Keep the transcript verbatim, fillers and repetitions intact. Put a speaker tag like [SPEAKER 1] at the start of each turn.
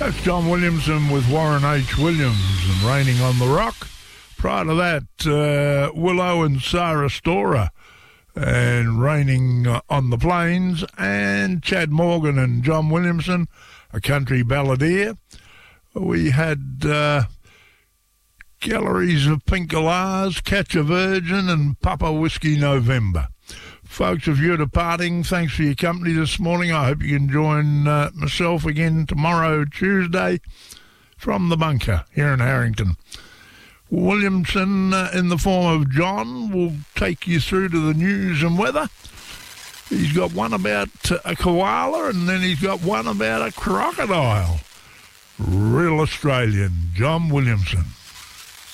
[SPEAKER 1] That's John Williamson with Warren H. Williams and Raining on the Rock. Prior to that, uh, Willow and Sarah Storer and Raining on the Plains, and Chad Morgan and John Williamson, A Country Balladeer. We had uh, Galleries of Pink Galahs, Catch a Virgin, and Papa Whiskey November. Folks, if you're departing, thanks for your company this morning. I hope you can join uh, myself again tomorrow, Tuesday, from the bunker here in Harrington. Williamson, uh, in the form of John, will take you through to the news and weather. He's got one about uh, a koala, and then he's got one about a crocodile. Real Australian, John Williamson.